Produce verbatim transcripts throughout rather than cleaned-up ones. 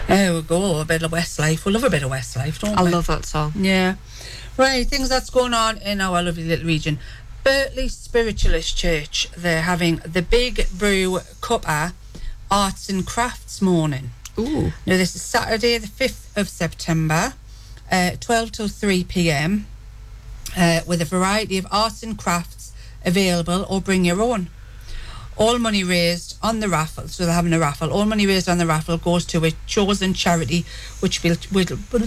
There we go, a bit of Westlife. We love a bit of Westlife, don't I we? love that song. Yeah. Right, things that's going on in our lovely little region. Birtley Spiritualist Church, they're having the Big Brew Cuppa Arts and Crafts morning. Ooh. Now, this is Saturday, the fifth of September, uh, twelve till three p.m, uh, with a variety of arts and crafts available, or bring your own. All money raised on the raffle, so they're having a raffle, all money raised on the raffle goes to a chosen charity, which will, will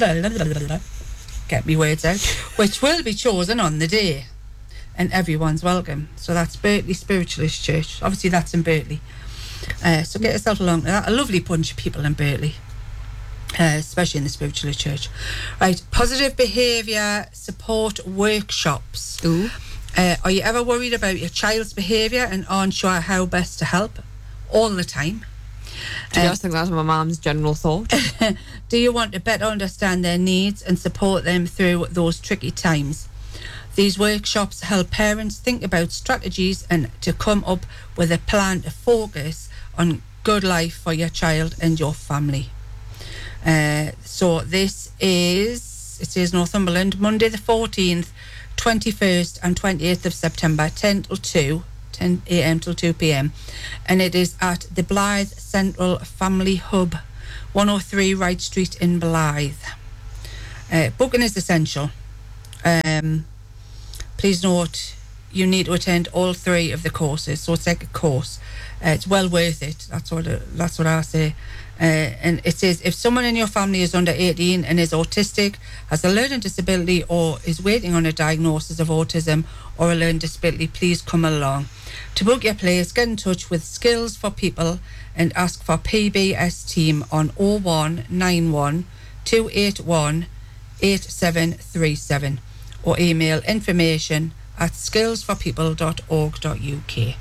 get me words out, which will be chosen on the day. And everyone's welcome. So that's Birtley Spiritualist Church. Obviously, that's in Birtley. Uh, so get yourself along to that. A lovely bunch of people in Birtley, uh, especially in the Spiritualist Church. Right, positive behaviour support workshops. Ooh. Uh, are you ever worried about your child's behaviour and aren't sure how best to help? All the time. Do you Um, guys think that's my mum's general thought? Do you want to better understand their needs and support them through those tricky times? These workshops help parents think about strategies and to come up with a plan to focus on good life for your child and your family. Uh, so this is, it says Northumberland, Monday the fourteenth, twenty-first and twenty-eighth of September, ten till two, ten a.m. till two p.m. And it is at the Blythe Central Family Hub, one oh three Wright Street in Blythe. Uh, booking is essential. Um, please note, you need to attend all three of the courses, so it's like a course. Uh, it's well worth it. That's what it, that's what I say. Uh, and it says, if someone in your family is under eighteen and is autistic, has a learning disability, or is waiting on a diagnosis of autism or a learning disability, please come along. To book your place, get in touch with Skills for People and ask for P B S team on oh one nine one, two eight one, eight seven three seven or email information at skills for people dot org dot u k.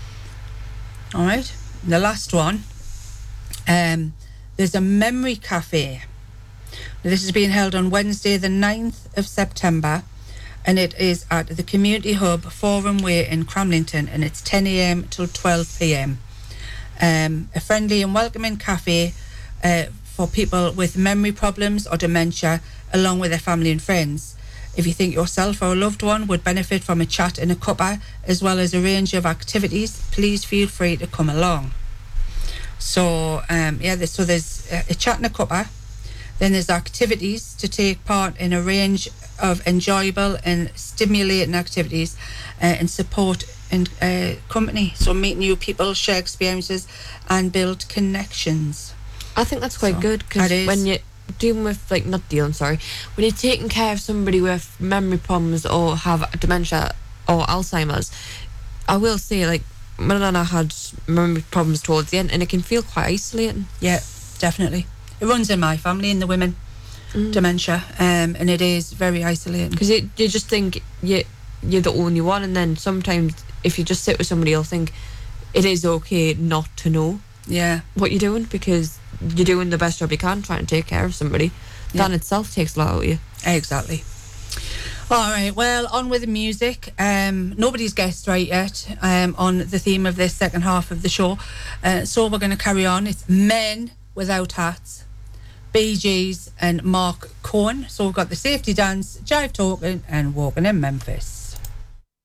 All right, the last one. Um, there's a memory cafe. Now, this is being held on Wednesday the ninth of September, and it is at the Community Hub Forum Way in Cramlington, and it's ten a.m. till twelve p.m. Um, a friendly and welcoming cafe uh, for people with memory problems or dementia, along with their family and friends. If you think yourself or a loved one would benefit from a chat and a cuppa, as well as a range of activities, please feel free to come along. So, um, yeah, there's, so there's a, a chat and a cuppa. Then there's activities to take part in a range of enjoyable and stimulating activities uh, and support and uh, company. So meet new people, share experiences and build connections. I think that's quite So, good, because that is. when you're dealing with, like, not dealing, sorry, when you're taking care of somebody with memory problems or have dementia or Alzheimer's, I will say, like, my nana had memory problems towards the end, and it can feel quite isolating. Yeah, definitely. It runs in my family, in the women, Mm. dementia, um, and it is very isolating. Because you, you just think you, you're the only one, and then sometimes if you just sit with somebody, you'll think it is okay not to know Yeah. what you're doing, because you're doing the best job you can trying to take care of somebody. Yeah. That in itself takes a lot out of you. Exactly. All right, well, on with the music. Um, nobody's guessed right yet um, on the theme of this second half of the show. Uh, so we're going to carry on. It's Men Without Hats, Bee Gees and Mark Cohen. So we've got the Safety Dance, Jive Talking and Walking in Memphis.